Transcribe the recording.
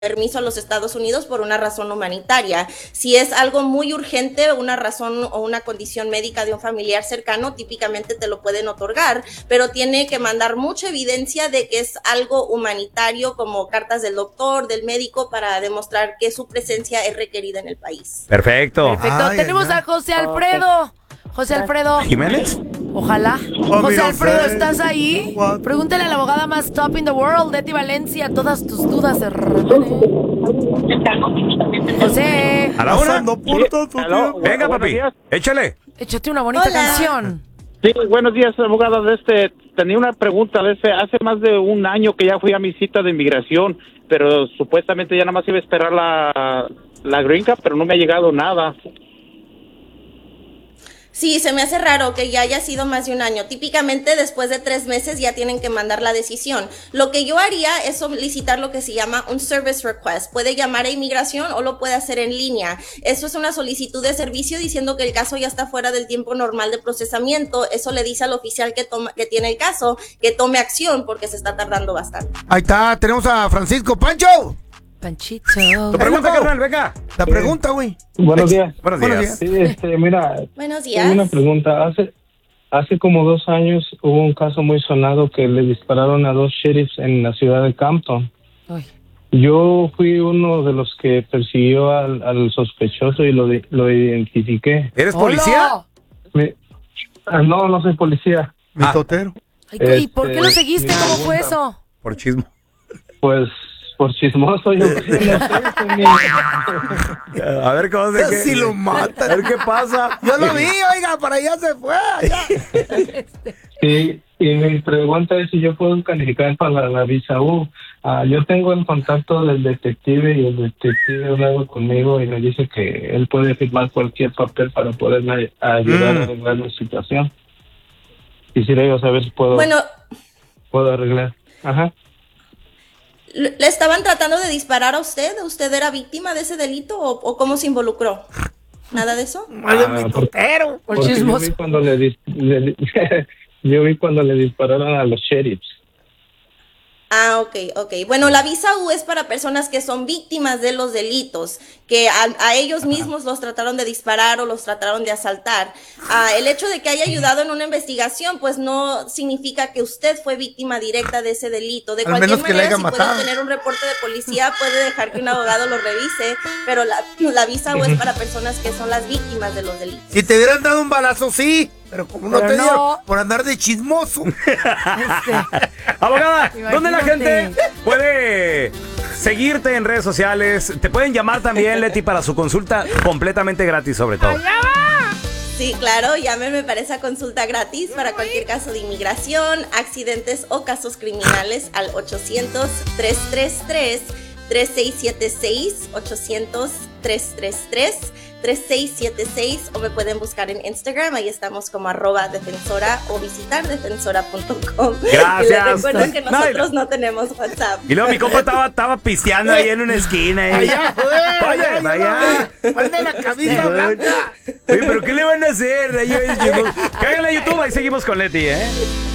permiso a los Estados Unidos por una razón humanitaria. Si es algo muy urgente, una razón o una condición médica de un familiar cercano, típicamente te lo pueden otorgar, pero tiene que mandar mucha evidencia de que es algo humanitario, como cartas del doctor, del médico, para demostrar que su presencia es requerida en el país. Perfecto. Tenemos a José Alfredo. José Alfredo. ¿Jiménez? Ojalá. Oh, José mira, Alfredo, Fred. ¿estás ahí? What? Pregúntale a la abogada más top in the world, Leti Valencia, todas tus dudas, hermano. José, ¿A la una? Pasando por todo tu Aló. tiempo. Venga, Buenos papi. días. Échale. échate una bonita Hola. canción. Sí, buenos días, abogada. Tenía una pregunta. Hace más de un año que ya fui a mi cita de inmigración, pero supuestamente ya nada más iba a esperar la green card, pero no me ha llegado nada. Sí, se me hace raro que ya haya sido más de un año. Típicamente después de 3 meses ya tienen que mandar la decisión. Lo que yo haría es solicitar lo que se llama un service request. Puede llamar a inmigración o lo puede hacer en línea. Eso es una solicitud de servicio diciendo que el caso ya está fuera del tiempo normal de procesamiento. Eso le dice al oficial que tiene el caso que tome acción porque se está tardando bastante. Ahí está, tenemos a Francisco. ¡Pancho! Panchito. Tu pregunta, loco. carnal, venga. La pregunta, güey. Buenos días. Buenos Buenos días. días. Sí, mira, Buenos tengo una días. pregunta. Hace como 2 años hubo un caso muy sonado que le dispararon a 2 sheriffs en la ciudad de Campton. Ay. Yo fui uno de los que persiguió al sospechoso y lo identifiqué. ¿Eres policía? Hola. No soy policía. Mi totero. Ay, ¿y por qué lo seguiste? mi ¿Cómo fue pregunta. eso? Por chismo. Pues por chismoso yo creo, no sé, A ver cómo se Si lo matan. A ver qué pasa. Yo lo vi, oiga, para allá se fue. Allá. Sí, y mi pregunta es si yo puedo calificar para la visa U. Yo tengo el contacto del detective y el detective ha hablado conmigo y me dice que él puede firmar cualquier papel para poderme ayudar a arreglar la situación. Quisiera yo saber si puedo arreglar. Ajá. ¿Le estaban tratando de disparar a usted? ¿Usted era víctima de ese delito o cómo se involucró? ¿Nada de eso? Ay, mi totero. Por Porque yo chismoso. vi cuando yo vi cuando le dispararon a los sheriffs. Ah, ok. Bueno, la visa U es para personas que son víctimas de los delitos, que a ellos mismos los trataron de disparar o los trataron de asaltar. El hecho de que haya ayudado en una investigación, pues no significa que usted fue víctima directa de ese delito. De Al cualquier menos que le manera, hayan si matado. puede tener un reporte de policía, puede dejar que un abogado lo revise, pero la visa U es para personas que son las víctimas de los delitos. Si te hubieran dado un balazo, sí. Pero como no Pero te no. dieron por andar de chismoso. Abogada, ¿dónde la Imagínate. gente puede seguirte en redes sociales? Te pueden llamar también, Leti, para su consulta completamente gratis, sobre todo. Sí, claro, llámenme para esa consulta gratis para cualquier caso de inmigración, accidentes o casos criminales al 800-333-3676, 800-333-3676, o me pueden buscar en Instagram, ahí estamos como @defensora o visitar defensora.com. Gracias. Y les recuerdo que No, nosotros no tenemos WhatsApp. Y luego mi compa estaba pisteando ahí en una esquina. Allá fue. Vaya, vaya. Ponle la camisa blanca. Oye, pero ¿qué le van a hacer? Cáiganle a YouTube, ahí seguimos con Leti, ¿eh?